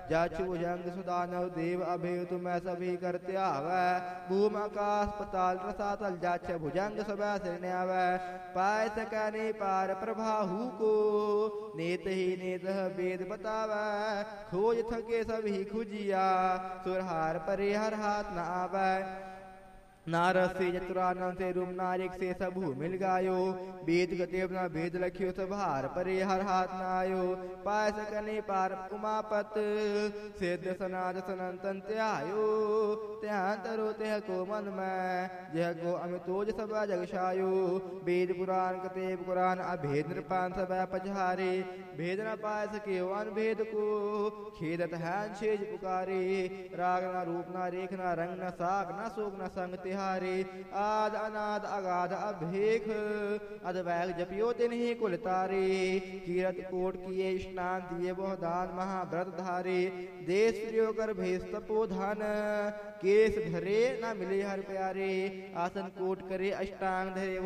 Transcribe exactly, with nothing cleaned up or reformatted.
जच भुजंग सुदानव देव अभेव तुम्हें सभी कर त्यावै भूम आकाश पताल रसातल जच भुजंग सब सिर न्यावै पाय सकैनि पार प्रभाहु को नेत ही नेत वेद बतावै खोज थके सभी खुजिया सुरहार परे हर हाथ न आवै नारद से चतुरानंद से रूप नारिक से सबू मिल गायो वेद गते अपना वेद लखियो सभार परे हर हाथ न आयो पाय सकने पार उमापत सिद्ध सनाद सनंतन त्यायो त्यान तरो तेह को मन में जह को अमितोज सब जगशायो वेद पुराण कतेब कुरान अभेद नृपान सब पजहारे भेद न पाय सके अनभेद को खेदत हैन शेज पुकारे राग न रूप न रेख न रंग न साग न शोक न संग तिहारे आद अनाद अगाध अभेख अदवैग जपियो दिन ही कुल तारे कीरत कोट किए स्नान दिए बहु दान महाव्रत धारे देश प्रियो कर भेष तपो धन केस धरे न मिले हर प्यारे आसन कोट करे अष्टांग धरे